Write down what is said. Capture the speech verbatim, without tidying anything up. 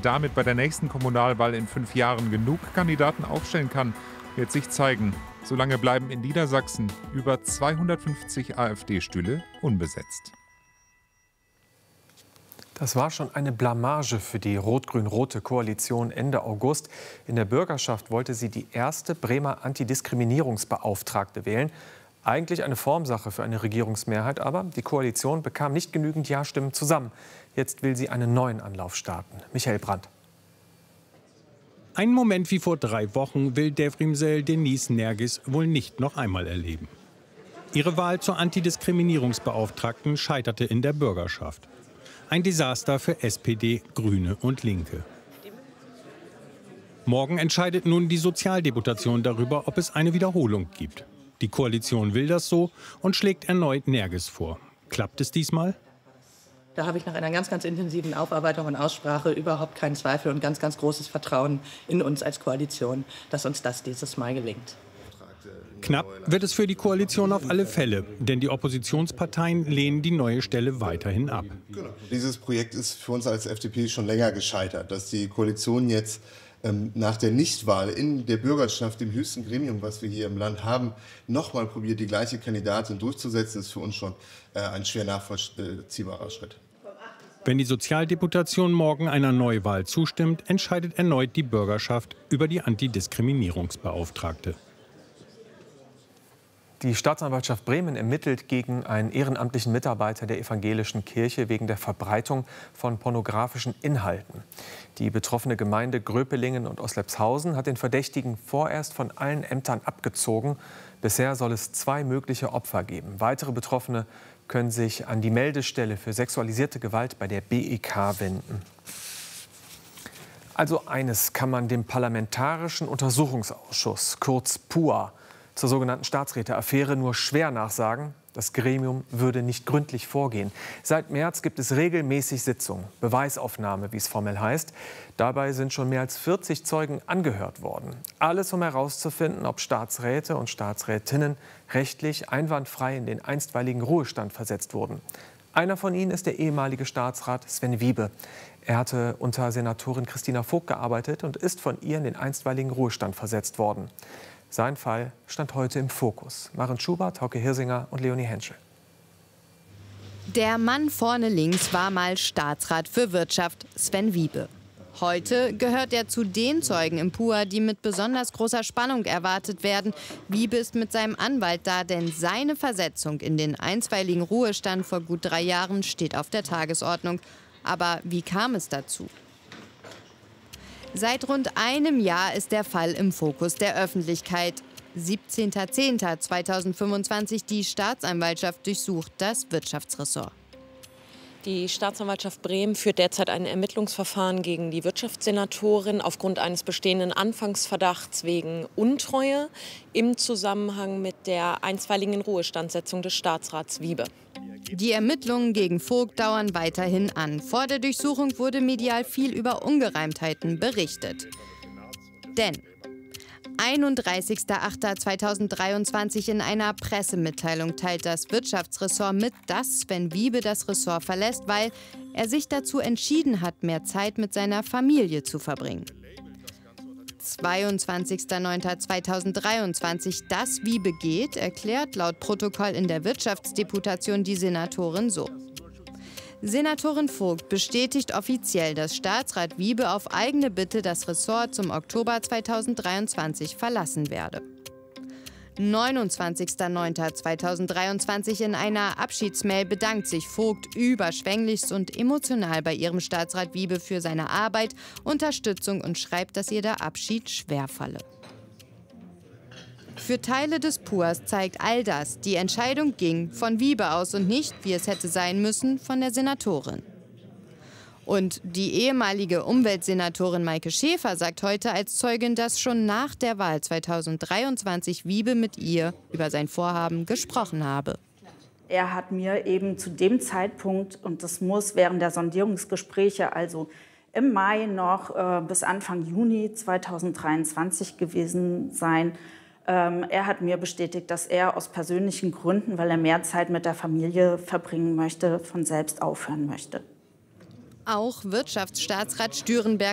damit bei der nächsten Kommunalwahl in fünf Jahren genug Kandidaten aufstellen kann, wird sich zeigen. Solange bleiben in Niedersachsen über zweihundertfünfzig AfD-Stühle unbesetzt. Das war schon eine Blamage für die rot-grün-rote Koalition Ende August. In der Bürgerschaft wollte sie die erste Bremer Antidiskriminierungsbeauftragte wählen. Eigentlich eine Formsache für eine Regierungsmehrheit, aber die Koalition bekam nicht genügend Ja-Stimmen zusammen. Jetzt will sie einen neuen Anlauf starten. Michael Brandt. Einen Moment wie vor drei Wochen will Devrimsel Denise Nergis wohl nicht noch einmal erleben. Ihre Wahl zur Antidiskriminierungsbeauftragten scheiterte in der Bürgerschaft. Ein Desaster für S P D, Grüne und Linke. Morgen entscheidet nun die Sozialdeputation darüber, ob es eine Wiederholung gibt. Die Koalition will das so und schlägt erneut Nergis vor. Klappt es diesmal? Da habe ich nach einer ganz, ganz intensiven Aufarbeitung und Aussprache überhaupt keinen Zweifel und ganz, ganz großes Vertrauen in uns als Koalition, dass uns das dieses Mal gelingt. Knapp wird es für die Koalition auf alle Fälle, denn die Oppositionsparteien lehnen die neue Stelle weiterhin ab. Genau. Dieses Projekt ist für uns als F D P schon länger gescheitert. Dass die Koalition jetzt ähm, nach der Nichtwahl in der Bürgerschaft, dem höchsten Gremium, was wir hier im Land haben, nochmal probiert, die gleiche Kandidatin durchzusetzen, ist für uns schon äh, ein schwer nachvollziehbarer Schritt. Wenn die Sozialdeputation morgen einer Neuwahl zustimmt, entscheidet erneut die Bürgerschaft über die Antidiskriminierungsbeauftragte. Die Staatsanwaltschaft Bremen ermittelt gegen einen ehrenamtlichen Mitarbeiter der evangelischen Kirche wegen der Verbreitung von pornografischen Inhalten. Die betroffene Gemeinde Gröpelingen und Oslepshausen hat den Verdächtigen vorerst von allen Ämtern abgezogen. Bisher soll es zwei mögliche Opfer geben. Weitere Betroffene können sich an die Meldestelle für sexualisierte Gewalt bei der B E K wenden. Also eines kann man dem Parlamentarischen Untersuchungsausschuss, kurz P U A, zur sogenannten Staatsräteaffäre nur schwer nachsagen: Das Gremium würde nicht gründlich vorgehen. Seit März gibt es regelmäßig Sitzungen, Beweisaufnahme, wie es formell heißt. Dabei sind schon mehr als vierzig Zeugen angehört worden. Alles, um herauszufinden, ob Staatsräte und Staatsrätinnen rechtlich einwandfrei in den einstweiligen Ruhestand versetzt wurden. Einer von ihnen ist der ehemalige Staatsrat Sven Wiebe. Er hatte unter Senatorin Christina Vogt gearbeitet und ist von ihr in den einstweiligen Ruhestand versetzt worden. Sein Fall stand heute im Fokus. Maren Schubert, Hauke Hirsinger und Leonie Henschel. Der Mann vorne links war mal Staatsrat für Wirtschaft, Sven Wiebe. Heute gehört er zu den Zeugen im P U A, die mit besonders großer Spannung erwartet werden. Wiebe ist mit seinem Anwalt da, denn seine Versetzung in den einstweiligen Ruhestand vor gut drei Jahren steht auf der Tagesordnung. Aber wie kam es dazu? Seit rund einem Jahr ist der Fall im Fokus der Öffentlichkeit. siebzehnter zehnter zweitausendfünfundzwanzig, die Staatsanwaltschaft durchsucht das Wirtschaftsressort. Die Staatsanwaltschaft Bremen führt derzeit ein Ermittlungsverfahren gegen die Wirtschaftssenatorin aufgrund eines bestehenden Anfangsverdachts wegen Untreue im Zusammenhang mit der einstweiligen Ruhestandsetzung des Staatsrats Wiebe. Die Ermittlungen gegen Vogt dauern weiterhin an. Vor der Durchsuchung wurde medial viel über Ungereimtheiten berichtet. Denn einunddreißigster achter zweitausenddreiundzwanzig in einer Pressemitteilung teilt das Wirtschaftsressort mit, dass Sven Wiebe das Ressort verlässt, weil er sich dazu entschieden hat, mehr Zeit mit seiner Familie zu verbringen. zweiundzwanzigster neunter zweitausenddreiundzwanzig, dass Wiebe geht, erklärt laut Protokoll in der Wirtschaftsdeputation die Senatorin so. Senatorin Vogt bestätigt offiziell, dass Staatsrat Wiebe auf eigene Bitte das Ressort zum Oktober zweitausenddreiundzwanzig verlassen werde. neunundzwanzigster neunter zweitausenddreiundzwanzig in einer Abschiedsmail bedankt sich Vogt überschwänglichst und emotional bei ihrem Staatsrat Wiebe für seine Arbeit, Unterstützung und schreibt, dass ihr der Abschied schwerfalle. Für Teile des P U As zeigt all das, die Entscheidung ging von Wiebe aus und nicht, wie es hätte sein müssen, von der Senatorin. Und die ehemalige Umweltsenatorin Maike Schäfer sagt heute als Zeugin, dass schon nach der Wahl zweitausenddreiundzwanzig Wiebe mit ihr über sein Vorhaben gesprochen habe. Er hat mir eben zu dem Zeitpunkt, und das muss während der Sondierungsgespräche, also im Mai noch äh, bis Anfang Juni zweitausenddreiundzwanzig gewesen sein, ähm, er hat mir bestätigt, dass er aus persönlichen Gründen, weil er mehr Zeit mit der Familie verbringen möchte, von selbst aufhören möchte. Auch Wirtschaftsstaatsrat Stürenberg